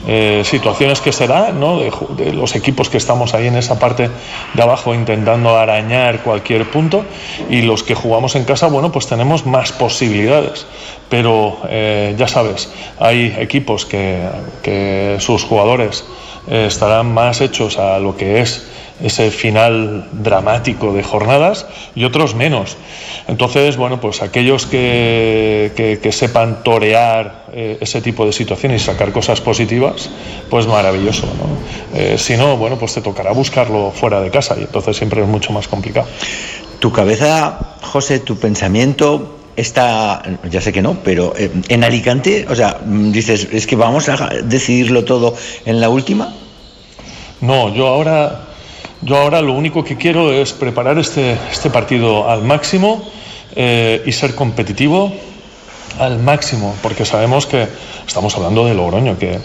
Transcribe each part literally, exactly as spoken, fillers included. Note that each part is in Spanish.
eh, situaciones que se dan, ¿no? De, de los equipos que estamos ahí en esa parte de abajo intentando arañar cualquier punto, y los que jugamos en casa, bueno, pues tenemos más posibilidades. Pero eh, ya sabes, hay equipos que, que sus jugadores eh, estarán más hechos a lo que es ese final dramático de jornadas y otros menos. Entonces, bueno, pues aquellos que, que, que sepan torear eh, ese tipo de situaciones y sacar cosas positivas, pues maravilloso, ¿no? Eh, si no, bueno, pues te tocará buscarlo fuera de casa y entonces siempre es mucho más complicado. Tu cabeza, José, tu pensamiento está, ya sé que no, pero eh, en Alicante, o sea, dices, es que vamos a decidirlo todo en la última. No, yo ahora... Yo ahora lo único que quiero es preparar este, este partido al máximo eh, y ser competitivo al máximo, porque sabemos que estamos hablando de Logroño, que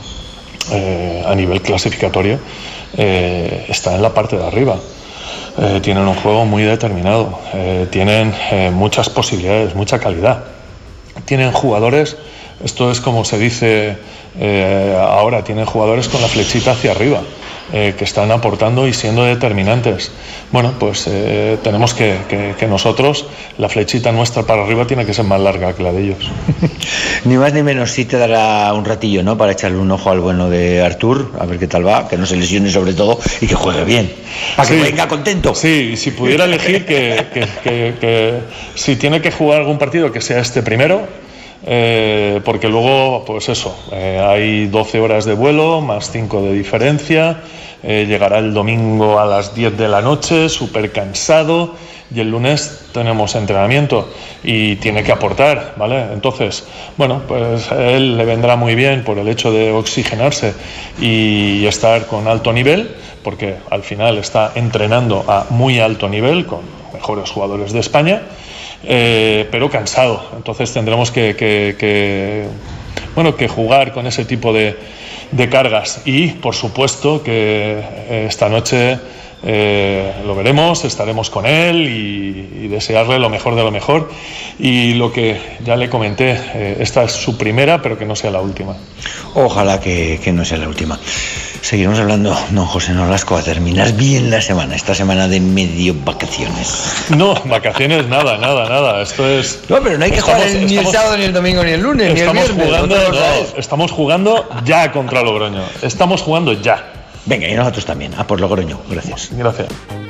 eh, a nivel clasificatorio eh, está en la parte de arriba. Eh, tienen un juego muy determinado, eh, tienen eh, muchas posibilidades, mucha calidad. Tienen jugadores, esto es como se dice eh, ahora, tienen jugadores con la flechita hacia arriba. Eh, que están aportando y siendo determinantes. Bueno, pues eh, tenemos que, que, que nosotros, la flechita nuestra para arriba tiene que ser más larga que la de ellos. Ni más ni menos, sí te dará un ratillo, ¿no?, para echarle un ojo al bueno de Artur, a ver qué tal va, que no se lesione sobre todo y que juegue bien, para sí, que venga contento. Sí, y si pudiera elegir que, que, que, que si tiene que jugar algún partido, que sea este primero. Eh, porque luego, pues eso, eh, hay doce horas de vuelo, más cinco de diferencia, eh, llegará el domingo a las diez de la noche, súper cansado, y el lunes tenemos entrenamiento y tiene que aportar, ¿vale? Entonces, bueno, pues a él le vendrá muy bien por el hecho de oxigenarse y estar con alto nivel, porque al final está entrenando a muy alto nivel con mejores jugadores de España. Eh, pero cansado, entonces tendremos que, que, que bueno que jugar con ese tipo de, de cargas y por supuesto que eh, esta noche eh, lo veremos, estaremos con él y, y desearle lo mejor de lo mejor, y lo que ya le comenté, eh, esta es su primera, pero que no sea la última. Ojalá que, que no sea la última. Seguiremos hablando, don José Nolasco, a terminar bien la semana, esta semana de medio vacaciones. No, vacaciones nada, nada, nada. Esto es. No, pero no hay que estamos, jugar el, ni el sábado, ni el domingo, ni el lunes, ni el viernes. Jugando, no, estamos jugando ya contra Logroño. Estamos jugando ya. Venga, y nosotros también. A por Logroño. Gracias. Gracias.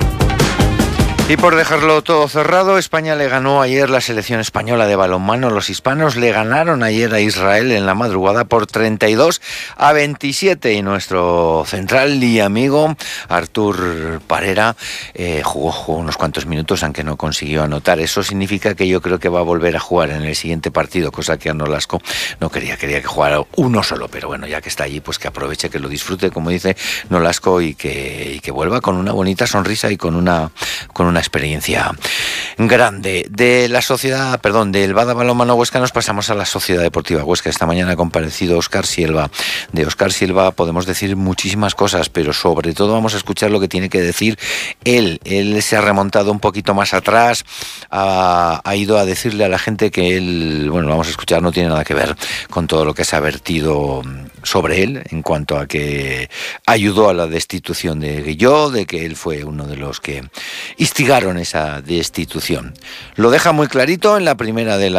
Y por dejarlo todo cerrado, España le ganó ayer la selección española de balonmano. Los hispanos le ganaron ayer a Israel en la madrugada por treinta y dos a veintisiete. Y nuestro central y amigo Artur Parera eh, jugó, jugó unos cuantos minutos, aunque no consiguió anotar. Eso significa que yo creo que va a volver a jugar en el siguiente partido, cosa que a Nolasco no quería, quería que jugara uno solo. Pero bueno, ya que está allí, pues que aproveche, que lo disfrute, como dice Nolasco, y que, y que vuelva con una bonita sonrisa y con una, con una experiencia grande. De la sociedad, perdón, del Bada Balonmano Huesca nos pasamos a la Sociedad Deportiva Huesca. Esta mañana ha comparecido Óscar Silva. De Óscar Silva podemos decir muchísimas cosas, pero sobre todo vamos a escuchar lo que tiene que decir él. Él se ha remontado un poquito más atrás, ha, ha ido a decirle a la gente que él, bueno, lo vamos a escuchar, no tiene nada que ver con todo lo que se ha vertido sobre él en cuanto a que ayudó a la destitución de Guilló, de que él fue uno de los que instigaron esa destitución. Lo deja muy clarito en la primera de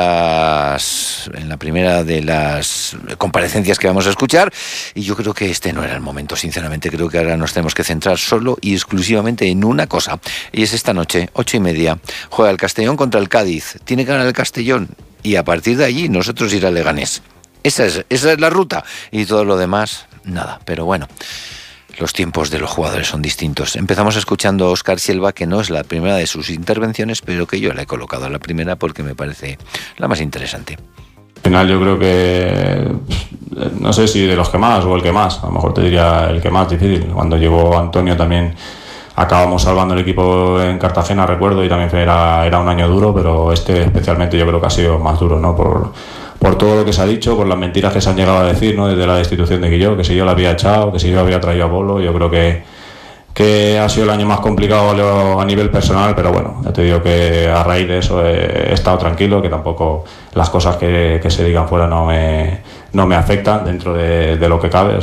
las en la primera de las comparecencias que vamos a escuchar, y yo creo que este no era el momento, sinceramente. Creo que ahora nos tenemos que centrar solo y exclusivamente en una cosa, y es esta noche, ocho y media, juega el Castellón contra el Cádiz. Tiene que ganar el Castellón y a partir de allí nosotros ir al Leganés. Esa es, esa es la ruta, y todo lo demás, nada. Pero bueno, los tiempos de los jugadores son distintos. Empezamos escuchando a Óscar Silva, que no es la primera de sus intervenciones, pero que yo la he colocado a la primera porque me parece la más interesante. Al final yo creo que, no sé si de los que más o el que más, a lo mejor te diría el que más difícil. Cuando llegó Antonio también acabamos salvando el equipo en Cartagena, recuerdo, y también era, era un año duro, pero este especialmente yo creo que ha sido más duro, ¿no? Por, por todo lo que se ha dicho, por las mentiras que se han llegado a decir, ¿no? Desde la destitución de Guilló, que si yo la había echado, que si yo había traído a Bolo. Yo creo que, que ha sido el año más complicado a nivel personal, pero bueno, ya te digo que a raíz de eso he, he estado tranquilo, que tampoco las cosas que, que se digan fuera no me, no me afectan dentro de, de lo que cabe.